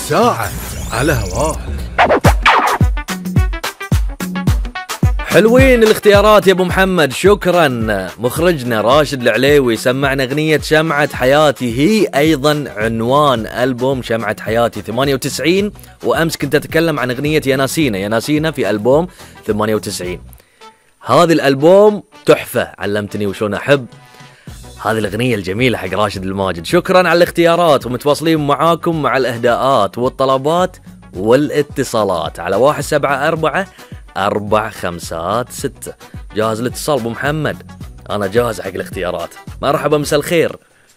ساعة على هواه. حلوين الاختيارات يا ابو محمد، شكرا. مخرجنا راشد العليوي سمعنا اغنية شمعة حياتي، هي ايضا عنوان ألبوم شمعة حياتي 98. وامس كنت اتكلم عن اغنية يا ناسينا، يا ناسينا في ألبوم 98. هذا الألبوم تحفة، علمتني وشون احب، هذه الأغنية الجميلة حق راشد الماجد. شكرا على الاختيارات، ومتواصلين معاكم مع الإهداءات والطلبات والاتصالات على 174-456. جاهز الاتصال ابو محمد؟ انا جاهز حق الاختيارات. مرحبا، مساء الخير.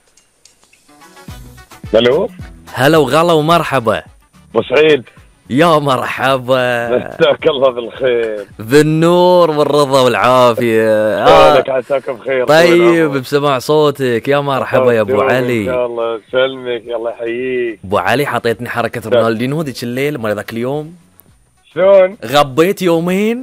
الو، هلا وغلا ومرحبا. ابو سعيد، يا مرحبا، مساك الله بالخير، بالنور والرضا والعافية. شلونك؟ عساك بخير. طيب، بسمع صوتك. يا مرحبا يا ابو علي. ان شاء الله يسلمك، الله يحييك. ابو علي، حطيتني حركة رونالدينو ذيك الليل مال ذاك اليوم. شلون؟ غبيت يومين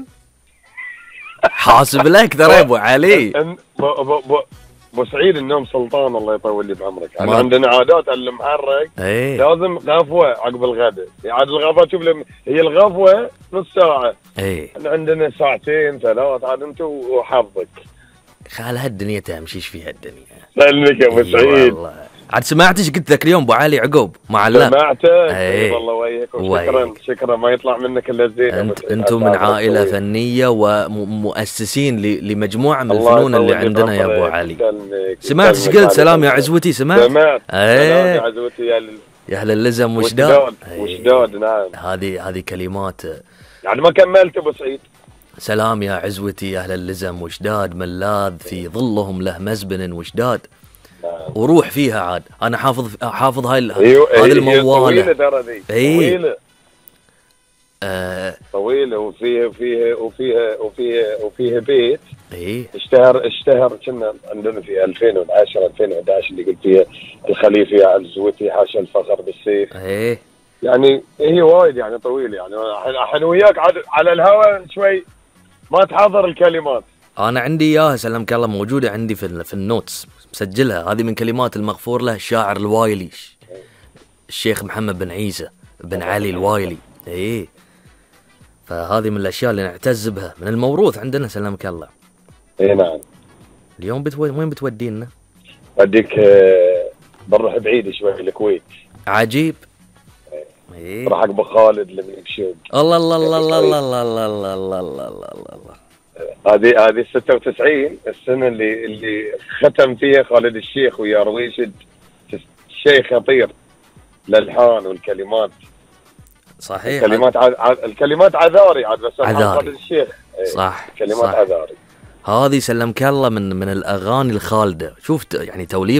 حاسب لك ترى يا ابو علي. ابو سعيد، النوم سلطان، الله يطول لي بعمرك. يعني ما- عندنا عادات اللي محرك ايه لازم غفوه عقب الغداء. يعني الغفوه شوف هي الغفوه نص ساعه، ايه، احنا عندنا ساعتين ثلاث، عاد انت وحظك. خال هالدنيا تمشيش فيها الدنيا. سلمك يا ابو سعيد. والله عاد سمعتش قلت ذاك اليوم ابو علي عقب مع اللاب. سمعته. ايه. والله وياك، وياك. شكرا ما يطلع منك الا الزين. انتم من عائله فنيه ومؤسسين لمجموعه من الفنون اللي عندنا يا ابو علي. سمعت ايش قلت؟ سلام يا عزوتي. سمعت سلام يا ايه عزوتي يا اهل اللزم وشداد. وشداد. نعم، هذه كلمات. يعني ما كملت ابو سعيد. سلام يا عزوتي يا اهل اللزم وشداد، ملاذ في ظلهم له مزبن وشداد. وروح فيها عاد. انا حافظ هاي هذه الموالة طويلة ترى ذي. طويلة. طويلة وفيها بيت. ايه اشتهر كنا عندنا في 2010 اللي قلت فيها الخليفة يا عزوتي حاشا الفخر بالسيف. ايه يعني هي وايد يعني طويلة. يعني احنا وياك على الهواء شوي ما تحضر الكلمات. انا عندي اياها سلمك الله، موجودة عندي في النوتس مسجلها. هذه من كلمات المغفور له الشاعر الوايلي، الشيخ محمد بن عيسى بن علي الوايلي. ايه، فهذه من الاشياء اللي نعتز بها من الموروث عندنا سلمك الله. اي نعم. اليوم وين بتودينا؟ بديك بنروح بعيد شوي الكويت. عجيب. ايه، راح حق خالد اللي بشوق. الله الله الله الله الله الله الله الله الله الله الله. هذه 96 السنة اللي ختم فيها خالد الشيخ ويا رويشد. شيء خطير، الالحان والكلمات. صحيح. الكلمات عذاري عاد، بس عذاري. خالد الشيخ. صح، كلمات صح. عذاري. هذه سلمك الله من الاغاني الخالده. شفت يعني توليف